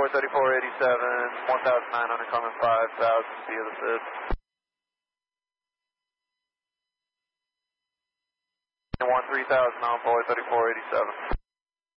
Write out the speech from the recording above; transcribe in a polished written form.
Envoy 3487, 1900 coming 5000 via the SID. 3000 Envoy 3487.